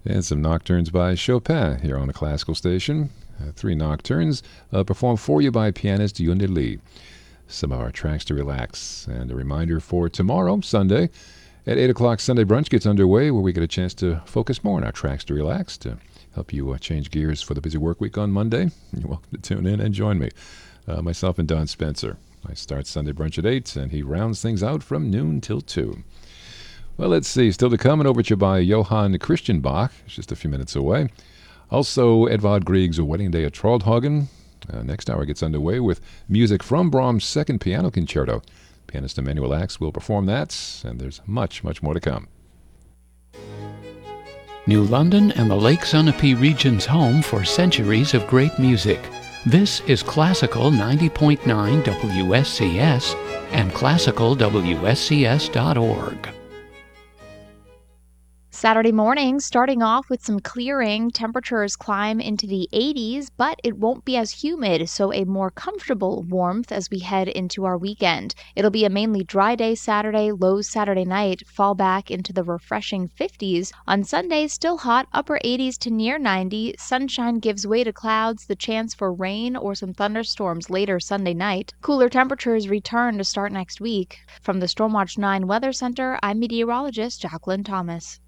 And some nocturnes by Chopin here on the classical station. Three nocturnes performed for you by pianist Yunde Lee. Some of our tracks to relax. And a reminder for tomorrow, Sunday, at 8 o'clock, Sunday Brunch gets underway, where we get a chance to focus more on our tracks to relax, to help you change gears for the busy work week on Monday. You're welcome to tune in and join me. Myself and Don Spencer. I start Sunday Brunch at 8, and he rounds things out from noon till 2. Well, let's see. Still to come, an overture by Johann Christian Bach. It's just a few minutes away. Also, Edvard Grieg's Wedding Day at Troldhagen. Next hour gets underway with music from Brahms' Second Piano Concerto. Pianist Emanuel Axe will perform that, and there's much, much more to come. New London and the Lake Sunapee region's home for centuries of great music. This is Classical 90.9 WSCS and classicalwscs.org. Saturday morning, starting off with some clearing. Temperatures climb into the 80s, but it won't be as humid, so a more comfortable warmth as we head into our weekend. It'll be a mainly dry day Saturday, lows Saturday night, fall back into the refreshing 50s. On Sunday, still hot, upper 80s to near 90. Sunshine gives way to clouds, the chance for rain or some thunderstorms later Sunday night. Cooler temperatures return to start next week. From the Stormwatch 9 Weather Center, I'm meteorologist Jacqueline Thomas.